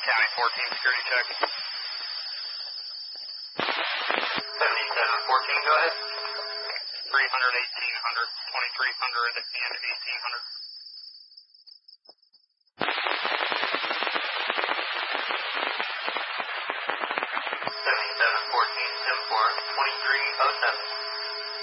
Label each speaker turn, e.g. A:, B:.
A: County 14 security check.
B: 7714, go ahead.
A: 300, 1800, 2300, and 1800.